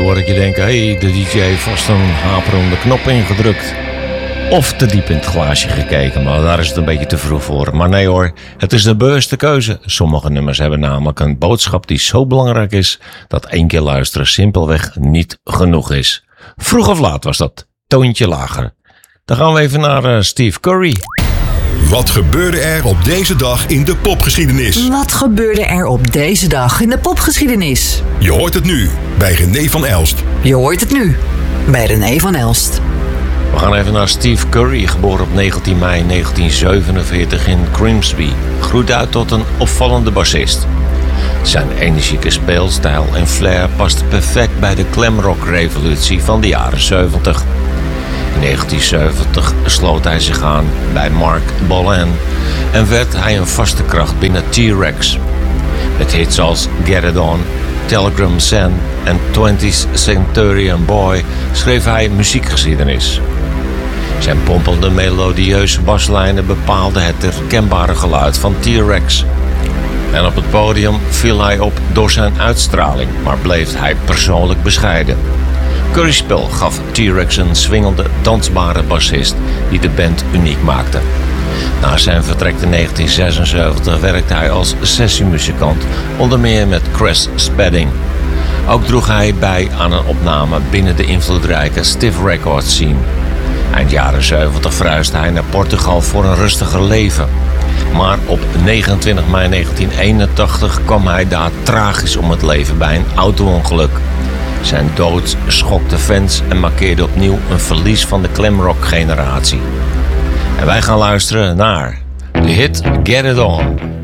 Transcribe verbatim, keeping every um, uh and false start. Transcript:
hoor ik je denken, hé, hey, de D J heeft vast een haperende knop ingedrukt. Of te diep in het glaasje gekeken, maar daar is het een beetje te vroeg voor. Maar nee hoor, het is de bewuste keuze. Sommige nummers hebben namelijk een boodschap die zo belangrijk is dat één keer luisteren simpelweg niet genoeg is. Vroeg of laat was dat, toontje lager. Dan gaan we even naar uh, Steve Curry. Wat gebeurde er op deze dag in de popgeschiedenis? Wat gebeurde er op deze dag in de popgeschiedenis? Je hoort het nu bij René van Elst. Je hoort het nu bij René van Elst. We gaan even naar Steve Curry, geboren op negentien mei negentien zevenenveertig in Grimsby. Groeide uit tot een opvallende bassist. Zijn energieke speelstijl en flair paste perfect bij de glamrock-revolutie van de jaren zeventig. In negentien zeventig sloot hij zich aan bij Mark Bolan en werd hij een vaste kracht binnen T-Rex. Met hits als Get It On, Telegram Sun en twentieth Centurion Boy schreef hij muziekgeschiedenis. Zijn pompelde melodieuze baslijnen bepaalden het herkenbare geluid van T-Rex. En op het podium viel hij op door zijn uitstraling, maar bleef hij persoonlijk bescheiden. Curry's spel gaf T-Rex een swingende, dansbare bassist die de band uniek maakte. Na zijn vertrek in negentien zesenzeventig werkte hij als sessiemuzikant, onder meer met Chris Spedding. Ook droeg hij bij aan een opname binnen de invloedrijke Stiff Records scene. Eind jaren zeventig verhuisde hij naar Portugal voor een rustiger leven. Maar op negenentwintig mei negentien eenentachtig kwam hij daar tragisch om het leven bij een auto-ongeluk. Zijn dood schokte fans en markeerde opnieuw een verlies van de glamrock-generatie. En wij gaan luisteren naar de hit Get It On.